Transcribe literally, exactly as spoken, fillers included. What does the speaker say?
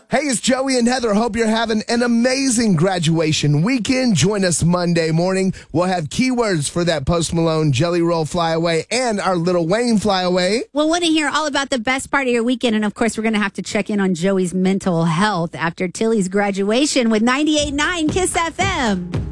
Hey, it's Joey and Heather. Hope you're having an amazing graduation weekend. Join us Monday morning. We'll have keywords for that Post Malone Jelly Roll Flyaway and our Lil Wayne Flyaway. We'll want to hear all about the best part of your weekend. And, of course, we're going to have to check in on Joey's mental health after Tilly's graduation with ninety-eight point nine Kiss F M.